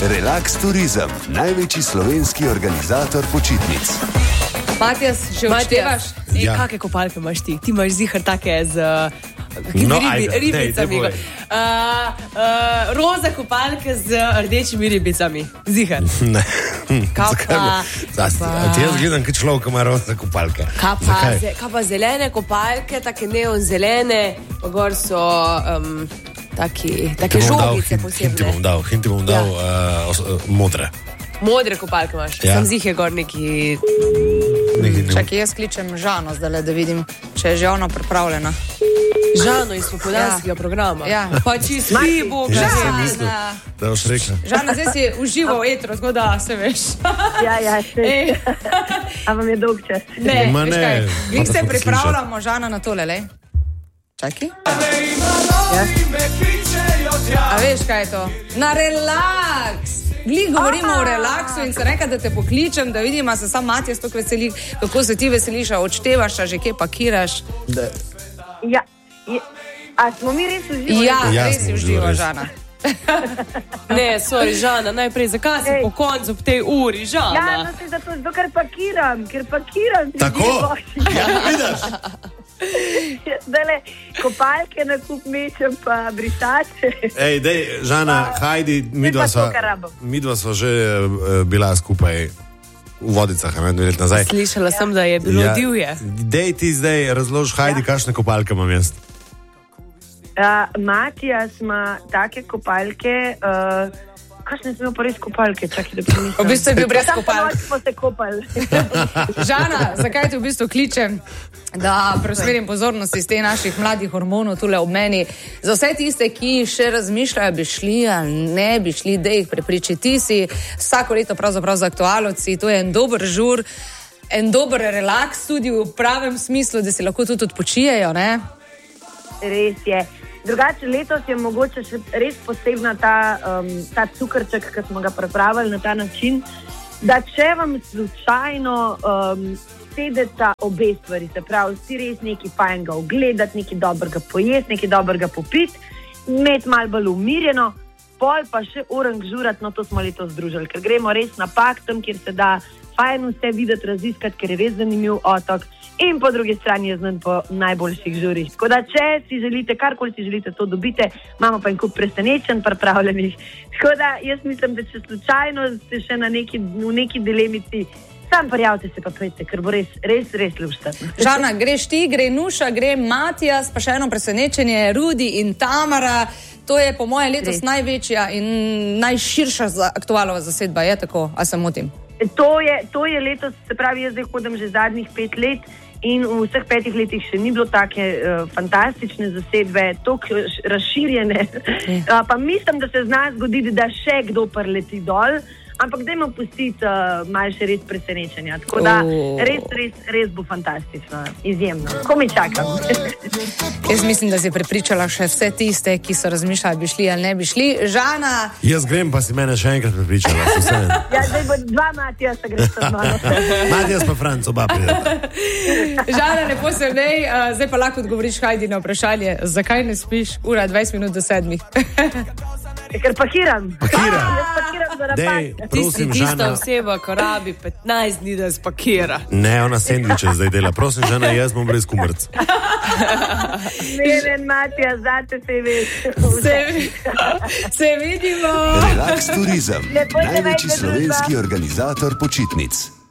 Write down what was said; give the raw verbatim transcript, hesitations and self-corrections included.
Relax Turizem, največji slovenski organizator počitnic. Matijas, že odštevaš? Ja. Ej, kakve kopalke imaš ti? Ti imaš zihar take z uh, No, ribi, ajde, ribicami. dej, dej, uh, uh, roza kopalke z rdečimi ribicami. Zihar. Ne. Kapa. Zasti, a ti jaz gledam, kaj človek ima roza kopalke. Kapa, ze, kapa zelene kopalke, take neon zelene, pa gor so um, taki, take žogice posebne. Hinti bom dal, hinti bom dal ja. uh, os, uh, modre. Modre kopalke imaš, Ja. sam zih je gor neki... Čakaj, jaz kličem Žano zdaj, da vidim, če je že ona pripravljena. Žano iz popoldanskega Ja. programa. Ja. Pa čisto spi, bo Ja, sem Žana. mislil, da boš rekla. Žana, zdaj si užival v etru, tako da se veš. Ja, ja, Ej. se. A vam je dolg čas? Ne, Ma veš ne, kaj, ma mi da se smo pripravljamo, Žana, na tole, lej. Čakaj. A veš, kaj je to? Na relaks! Gli govorimo o relaksu in se reka, da te pokličem, da vidim, a se sam Matijas tako veseli, kako se ti veseliš, a odštevaš, a že kje pakiraš. Ja, je, a smo mi res uživali? Ja, Ja, res smo si uživali, uživa, res. Žana. Ne, sorry, Žana, najprej, zakaj si Ej. po koncu v tej uri, Ja, no Žana? se zato, zato ker pakiram, ker pakiram. Tako? Ja, vidiš? Zdajle, kopalke na kup mečem, pa brisače. Ej, dej, Žana, hajdi, midva pa to, sva, kar rabim. midva sva že uh, bila skupaj v Vodicah, a ne, dve let nazaj. Slišala sem, da je bilo divje. Dej ti zdaj razlož, hajdi, kakšne kopalke imam jaz. Uh, Matijas ima take kopalke, uh, kakšne smo pa res kopalke, čakaj, da premislim. V bistvu je bil brez Samo kopalk. ponoči smo se kopali. Žana, zakaj te v bistvu kličem? Da preusmerim pozornost iz teh naših mladih hormonov tule ob meni. Za vse tiste, ki še razmišljajo, bi šli ali ne bi šli, da jih prepriči. Ti si vsako leto pravzaprav za aktualci, to je en dober žur, en dober relaks tudi v pravem smislu, da si lahko tudi odpočijejo, ne? Res je. Drugače letos je mogoče še res posebna ta, um, ta cukrček, ki smo ga pripravili na ta način, da če vam slučajno um, sedeta obe stvari, se pravi, si res nekaj fajnega ogledati, nekaj dobrega pojesti, nekaj dobrega popiti, imeti malo bolj umirjeno, pol pa še orang žurati, no to smo letos združili, ker gremo res na pak tam, kjer se da fajn vse videti, raziskati, ker je res zanimiv otok. In po drugi strani je znan po najboljših žurih. Tako da, če si želite, karkoli si želite, to dobite, imamo pa en kup presenečenj pripravljenih. Tako da, jaz mislim, da če slučajno ste še na neki, v neki dilemici, sam prijavite se pa pojete, ker bo res, res, res luštati. Žana, greš ti, gre Nuša, gre Matijas, pa še eno presenečenje, Rudi in Tamara. To je po moje letos Res. največja in najširša za aktualova zasedba, je tako, a se motim? To je, to je letos, se pravi, jaz zdaj hodim že zadnjih pet let in v vseh petih letih še ni bilo take uh, fantastične zasedbe, tako razširjene. Uh, pa mislim, da se zna zgoditi, da še kdo preleti dol, ampak dajmo pustiti uh, malo še res presenečenja. Tako da Oh. res, res, res bo fantastično, izjemno. Ko mi čakam. Jaz mislim, da si prepričala še vse tiste, ki so razmišljali, bi šli ali ne bi šli. Žana, Jaz grem, pa si mene še enkrat prepričala. si vseeno. Ja, zdaj bo dva Matijasa gre s mano. Matijas pa Franc, oba prideta. Žana, lepo se vnej, uh, zdaj pa lahko odgovoriš Hajdi na vprašanje, zakaj ne spiš ura dvajset minut do sedmih. Ker pakiram. Pakiram. Jaz pakiram za Dej, napad. Ti si prosim, tista Žana. oseba, ko rabi petnajst dni, da spakira. Ne, ona sendviče zdaj dela. Prosim, Žana, jaz bom brez kumrc. Ne vem, Matija, zate se veš. Se, se vidimo. Relax Turizem, Lepo se največji imejte, družba. slovenski organizator počitnic.